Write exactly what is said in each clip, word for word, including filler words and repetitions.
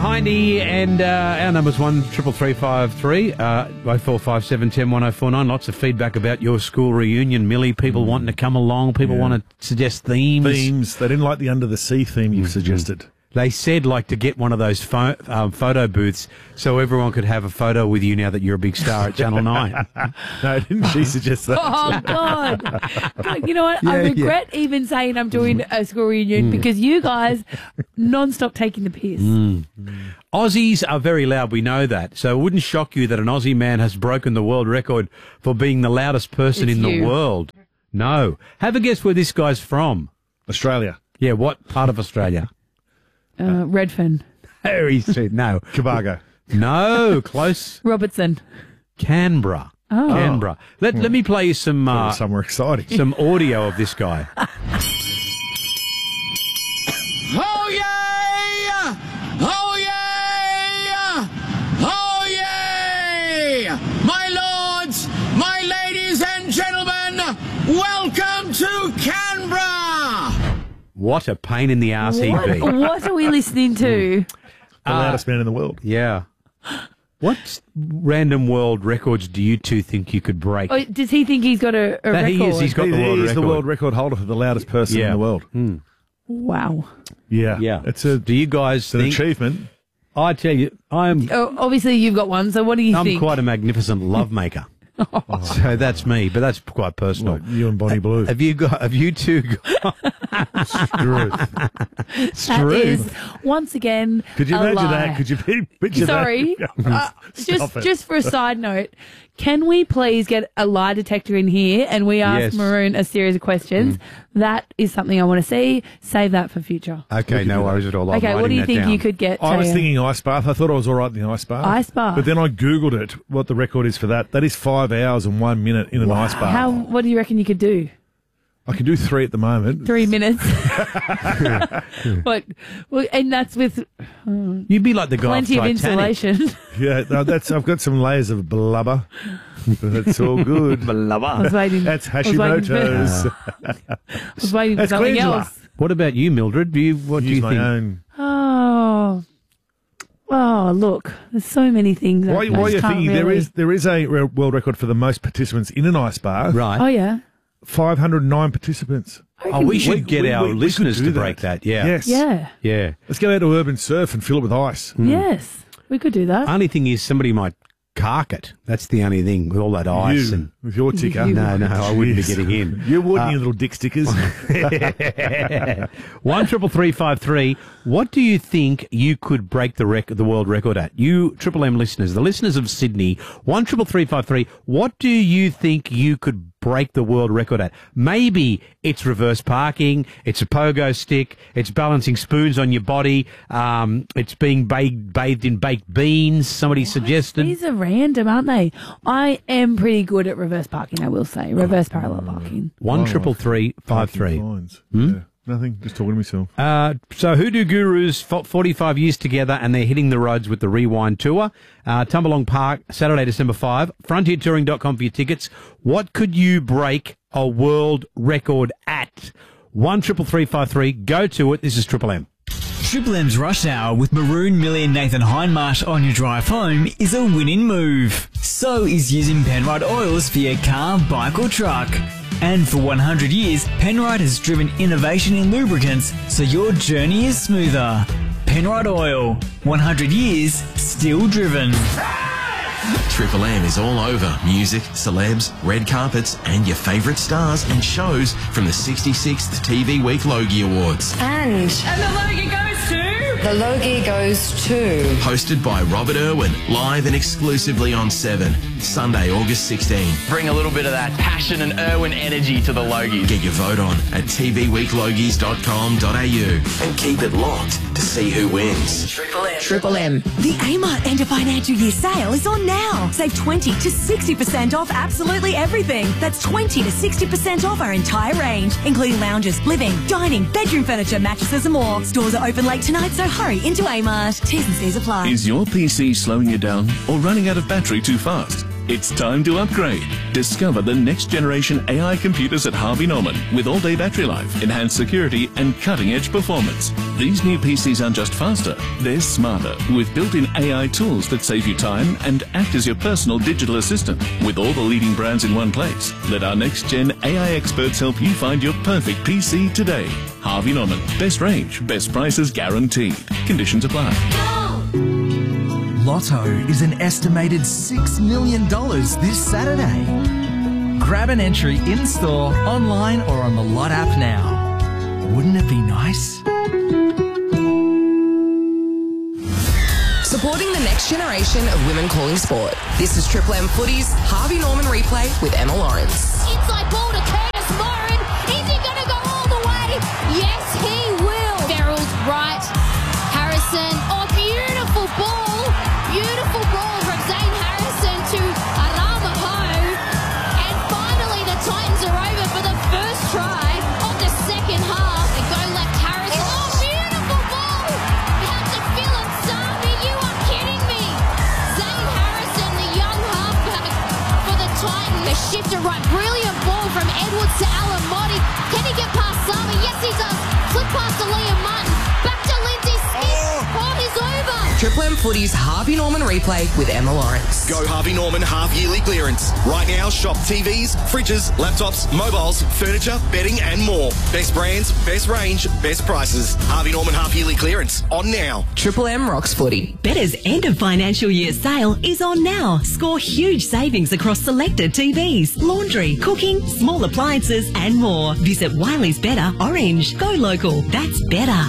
Hindy, and uh, our number's one triple three five three, uh, oh four five seven ten one oh four nine. Lots of feedback about your school reunion, Millie. People mm. wanting to come along. People yeah. want to suggest themes. Themes. They didn't like the under the sea theme you mm-hmm. suggested. They said, like, to get one of those pho- um, photo booths so everyone could have a photo with you now that you're a big star at Channel nine. No, didn't she suggest that? Oh, God. God, you know what? Yeah, I regret yeah. even saying I'm doing a school reunion mm. because you guys non-stop taking the piss. Mm. Mm. Aussies are very loud, we know that. So it wouldn't shock you that an Aussie man has broken the world record for being the loudest person it's in you. the world. No. Have a guess where this guy's from. Australia. Yeah, what part of Australia? Uh, Redfern. Oh, he said no. Cabargo. No, close. Robertson. Canberra. Oh. Canberra. Let, oh. let me play you some... Uh, somewhere exciting. Some audio of this guy. Oh, yeah! Oh, yeah! Oh, yeah! My lords, my ladies and gentlemen, welcome to Canberra! What a pain in the arse he'd be. What are we listening to? The loudest uh, man in the world. Yeah. What random world records do you two think you could break? Oh, does he think he's got a, a record? He is. He's got he, the world he's record. the world record holder for the loudest person yeah. in the world. Mm. Wow. Yeah. Yeah. It's a, do you guys it's think... an achievement. I tell you, I'm... Oh, obviously, you've got one, so what do you I'm think? I'm quite a magnificent love maker. Oh. So that's me, but that's quite personal. What, you and Bonnie Blue. Have you got? Have you two got? Struth. Struth. That is once again. Could you a imagine lie. that? Could you picture Sorry. that? uh, just, it. just for a side note, can we please get a lie detector in here and we ask yes. Maroon a series of questions? Mm. That is something I want to see. Save that for future. Okay, no worries at all. I'm okay, what do you think down. you could get? I was to? thinking ice bath. I thought I was all right in the ice bath. Ice bath. But then I Googled it, what the record is for that. That is five hours and one minute in an wow. ice bath. How? What do you reckon you could do? I can do three at the moment. Three minutes. But well, and that's with um, you'd be like the guy plenty of insulation. Yeah, no, that's. I've got some layers of blubber. But that's all good. Blubber. I was waiting. That's Hashimoto's. I was waiting for something else. What about you, Mildred? Do you what Use do you my think? Own. Oh. Oh, look, there's so many things. Why, why are you thinking really... there is there is a world record for the most participants in an ice bath? Right. Oh, yeah. five hundred nine participants. Oh, we should we, get we, our we, listeners we to that. break that. Yeah. Yes. Yeah. Yeah. Let's go out to Urban Surf and fill it with ice. Mm. Yes, we could do that. Only thing is somebody might cark it. That's the only thing with all that ice. You, and with your ticker. You, no, no, I wouldn't be getting in. You wouldn't, uh, you little dick stickers. One triple three five three. What do you think you could break the rec- the world record at? You Triple M listeners, the listeners of Sydney. One triple three five three. What do you think you could break the world record at? Maybe it's reverse parking. It's a pogo stick. It's balancing spoons on your body. Um, it's being bathed, bathed in baked beans. Somebody what? suggested. These are random, aren't they? I am pretty good at reverse parking. I will say reverse parallel parking. One triple three five three. Hmm? Yeah. Nothing, just talking to myself. Uh, so Hoodoo Gurus, forty-five years together, and they're hitting the roads with the Rewind Tour. Uh, Tumbalong Park, Saturday, December fifth. frontier touring dot com for your tickets. What could you break a world record at? One triple three five three. Go to it. This is Triple M. Triple M's Rush Hour with Maroon, Millie and Nathan Hindmarsh on your drive home is a winning move. So is using Penrite oils for your car, bike or truck. And for one hundred years, Penrite has driven innovation in lubricants so your journey is smoother. Penrite Oil. one hundred years, still driven. Triple M is all over music, celebs, red carpets, and your favourite stars and shows from the sixty-sixth T V Week Logie Awards. And... And the Logie goes to... The Logie goes to... Hosted by Robert Irwin, live and exclusively on seven, Sunday, August sixteenth. Bring a little bit of that passion and Irwin energy to the Logies. Get your vote on at t v week logies dot com dot a u and keep it locked to see who wins. Triple M. Triple M. The Amart end of financial year sale is on now. Save twenty to sixty percent off absolutely everything. That's twenty to sixty percent off our entire range, including lounges, living, dining, bedroom furniture, mattresses and more. Stores are open late tonight, so hurry into Amart. T's and C's apply. Is your P C slowing you down or running out of battery too fast? It's time to upgrade. Discover the next generation A I computers at Harvey Norman with all-day battery life, enhanced security and cutting-edge performance. These new P Cs aren't just faster, they're smarter with built-in A I tools that save you time and act as your personal digital assistant. With all the leading brands in one place, let our next-gen A I experts help you find your perfect P C today. Harvey Norman. Best range, best prices guaranteed. Conditions apply. Lotto is an estimated six million dollars this Saturday. Grab an entry in-store, online or on the Lot app now. Wouldn't it be nice? Supporting the next generation of women calling sport. This is Triple M Footy's Harvey Norman Replay with Emma Lawrence. Inside ball to Curtis Moran. Is he going to go all the way? Yes, he will. Farrell's right. Harrison. Oh, beautiful ball. Beautiful ball from Zane Harrison to Aramaho. And finally the Titans are over for the first try of the second half. And go left Harrison. Oh, beautiful ball. Out to Philip Sami. You are kidding me. Zane Harrison, the young halfback for the Titans. The shifter right. Brilliant ball from Edwards to Alamotti. Can he get past Sami? Yes, he does. Flip past to Liam Martin. Back to Lindsay Smith. Oh, he's over. Triple M Footy's Harvey Norman Replay with Emma Lawrence. Go Harvey Norman half-yearly clearance. Right now, shop T Vs, fridges, laptops, mobiles, furniture, bedding and more. Best brands, best range, best prices. Harvey Norman half-yearly clearance. On now. Triple M rocks footy. Better's end of financial year sale is on now. Score huge savings across selected T Vs, laundry, cooking, small appliances and more. Visit Wiley's Better Orange. Go local. That's better.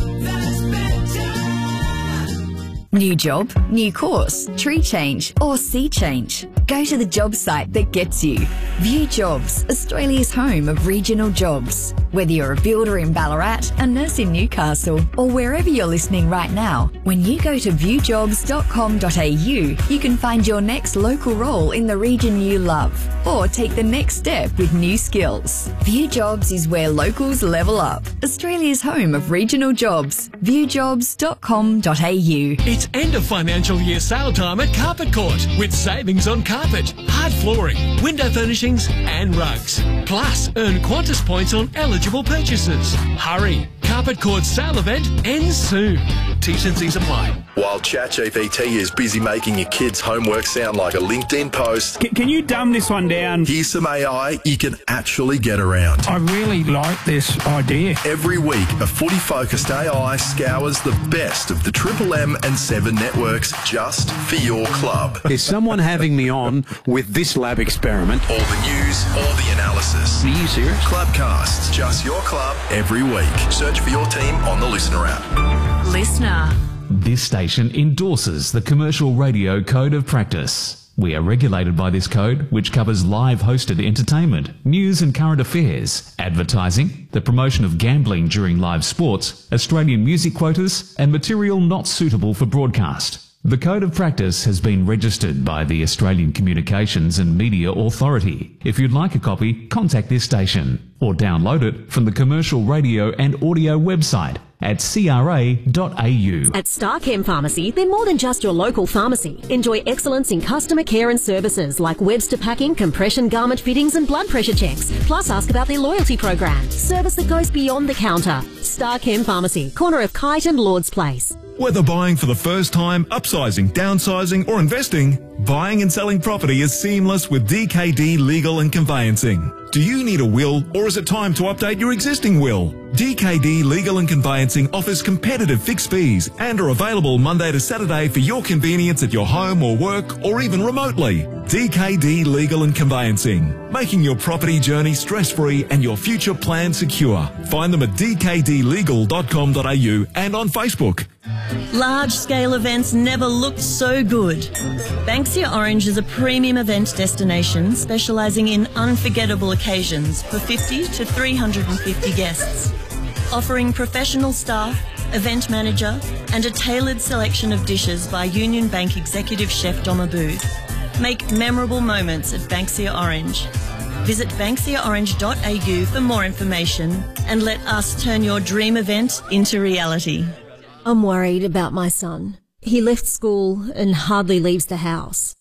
New job, new course, tree change or sea change. Go to the job site that gets you. View Jobs, Australia's home of regional jobs. Whether you're a builder in Ballarat, a nurse in Newcastle or wherever you're listening right now, when you go to view jobs dot com dot a u, you can find your next local role in the region you love or take the next step with new skills. View Jobs is where locals level up. Australia's home of regional jobs. view jobs dot com dot a u. It's end of financial year sale time at Carpet Court with savings on carpet, hard flooring, window furnishings and rugs. Plus, earn Qantas points on eligible purchases. Hurry! Carpet Court's sale event ends soon. T's and C's apply. While ChatGPT is busy making your kids' homework sound like a LinkedIn post, can, can you dumb this one down? Here's some A I you can actually get around. I really like this idea. Every week, a footy-focused A I scours the best of the Triple M and Seven networks just for your club. Is someone having me on with this lab experiment? All the news, all the analysis. Are you serious? Clubcasts, just your club every week. Search for your team on the Listener app. Listener. This station endorses the Commercial Radio Code of Practice. We are regulated by this code, which covers live hosted entertainment, news and current affairs, advertising, the promotion of gambling during live sports, Australian music quotas, and material not suitable for broadcast. The Code of Practice has been registered by the Australian Communications and Media Authority. If you'd like a copy, contact this station or download it from the Commercial Radio and Audio website at c r a dot a u. At Starchem Pharmacy, they're more than just your local pharmacy. Enjoy excellence in customer care and services like Webster packing, compression garment fittings and blood pressure checks. Plus ask about their loyalty program. Service that goes beyond the counter. Starchem Pharmacy, corner of Kite and Lord's Place. Whether buying for the first time, upsizing, downsizing or investing, buying and selling property is seamless with D K D Legal and Conveyancing. Do you need a will or is it time to update your existing will? D K D Legal and Conveyancing offers competitive fixed fees and are available Monday to Saturday for your convenience at your home or work or even remotely. D K D Legal and Conveyancing, making your property journey stress-free and your future plan secure. Find them at d k d legal dot com dot a u and on Facebook. Large-scale events never looked so good. Banksia Orange is a premium event destination specialising in unforgettable occasions for fifty to three hundred fifty guests. Offering professional staff, event manager and a tailored selection of dishes by Union Bank Executive Chef Dom Aboud. Make memorable moments at Banksia Orange. Visit banksia orange dot a u for more information and let us turn your dream event into reality. I'm worried about my son. He left school and hardly leaves the house.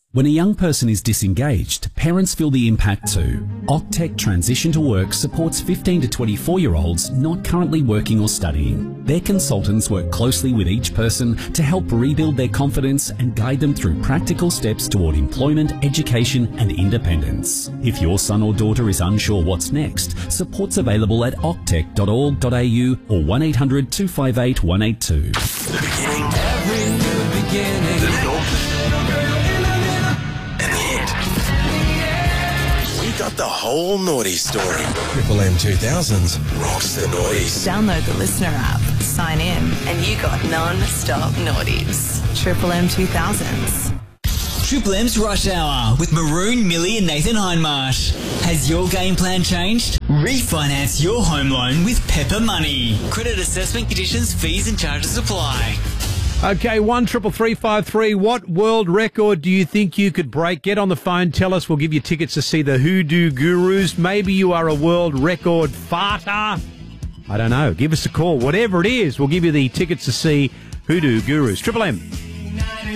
When a young person is disengaged, parents feel the impact too. Octec Transition to Work supports fifteen to twenty-four-year-olds not currently working or studying. Their consultants work closely with each person to help rebuild their confidence and guide them through practical steps toward employment, education and independence. If your son or daughter is unsure what's next, support's available at octec dot org dot a u or one eight hundred two five eight one eight two. The beginning. Every new beginning. The middle. Got the whole naughty story. Triple M two thousands rocks the noughties. Download the Listener app, sign in, and you got non-stop naughties. Triple M two thousands. Triple M's Rush Hour with Maroon, Millie and Nathan Hindmarsh. Has your game plan changed? Refinance your home loan with Pepper Money. Credit assessment conditions, fees and charges apply. Okay, one triple three five three. What world record do you think you could break? Get on the phone. Tell us. We'll give you tickets to see the Hoodoo Gurus. Maybe you are a world record farter. I don't know. Give us a call. Whatever it is, we'll give you the tickets to see Hoodoo Gurus. Triple M.